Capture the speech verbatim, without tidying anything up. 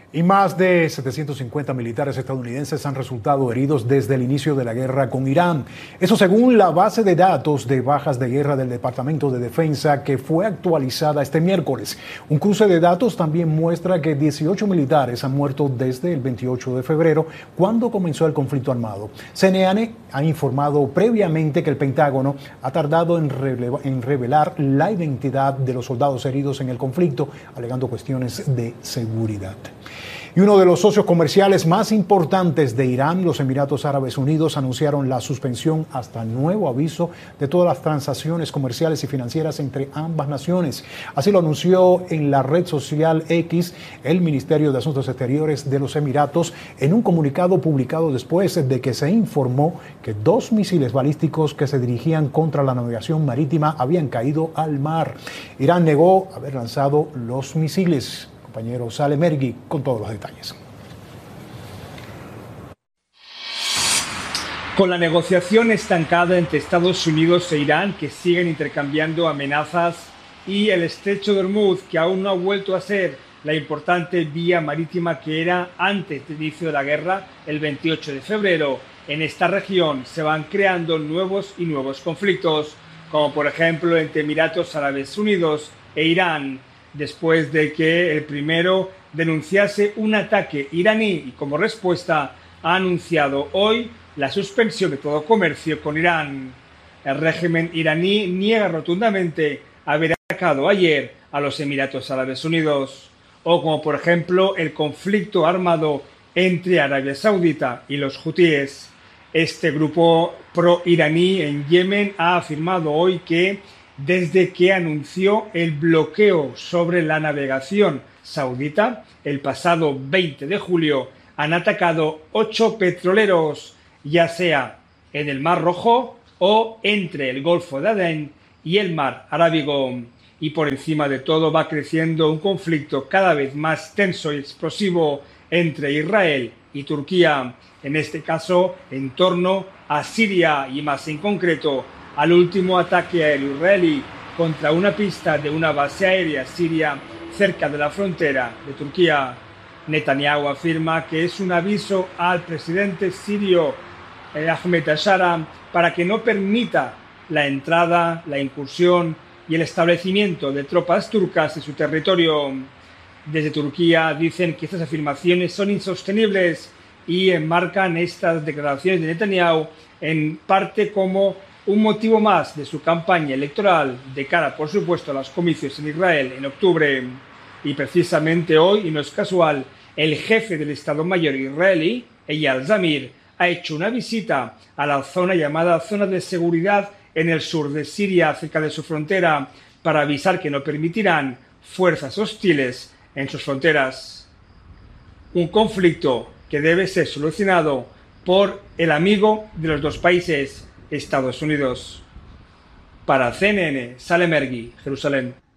Y más de setecientos cincuenta militares estadounidenses han resultado heridos desde el inicio de la guerra con Irán. Eso según la base de datos de bajas de guerra del Departamento de Defensa, que fue actualizada este miércoles. Un cruce de datos también muestra que dieciocho militares han muerto desde el veintiocho de febrero, cuando comenzó el conflicto armado. C N N ha informado previamente que el Pentágono ha tardado en, en revelar la identidad de los soldados heridos en el conflicto, alegando cuestiones de seguridad. Y uno de los socios comerciales más importantes de Irán, los Emiratos Árabes Unidos, anunciaron la suspensión hasta nuevo aviso de todas las transacciones comerciales y financieras entre ambas naciones. Así lo anunció en la red social X el Ministerio de Asuntos Exteriores de los Emiratos en un comunicado publicado después de que se informó que dos misiles balísticos que se dirigían contra la navegación marítima habían caído al mar. Irán negó haber lanzado los misiles. Compañero Salem Ergui con todos los detalles. Con la negociación estancada entre Estados Unidos e Irán, que siguen intercambiando amenazas, y el estrecho de Hormuz, que aún no ha vuelto a ser la importante vía marítima que era antes del inicio de la guerra, el veintiocho de febrero, en esta región se van creando nuevos y nuevos conflictos, como por ejemplo entre Emiratos Árabes Unidos e Irán, después de que el primero denunciase un ataque iraní y como respuesta ha anunciado hoy la suspensión de todo comercio con Irán. El régimen iraní niega rotundamente haber atacado ayer a los Emiratos Árabes Unidos. O como por ejemplo el conflicto armado entre Arabia Saudita y los hutíes. Este grupo pro-iraní en Yemen ha afirmado hoy que desde que anunció el bloqueo sobre la navegación saudita el pasado veinte de julio, han atacado ocho petroleros, ya sea en el Mar Rojo o entre el Golfo de Adén y el Mar Arábigo. Y por encima de todo va creciendo un conflicto cada vez más tenso y explosivo entre Israel y Turquía, en este caso en torno a Siria y más en concreto al último ataque aéreo israelí contra una pista de una base aérea siria cerca de la frontera de Turquía. Netanyahu afirma que es un aviso al presidente sirio eh, Ahmed al-Shara para que no permita la entrada, la incursión y el establecimiento de tropas turcas en su territorio. Desde Turquía dicen que estas afirmaciones son insostenibles y enmarcan estas declaraciones de Netanyahu en parte como un motivo más de su campaña electoral de cara, por supuesto, a los comicios en Israel en octubre. Y precisamente hoy, y no es casual, el jefe del Estado Mayor israelí, Eyal Zamir, ha hecho una visita a la zona llamada Zona de Seguridad en el sur de Siria, cerca de su frontera, para avisar que no permitirán fuerzas hostiles en sus fronteras. Un conflicto que debe ser solucionado por el amigo de los dos países, Estados Unidos. Para C N N, Salem Ergui, Jerusalén.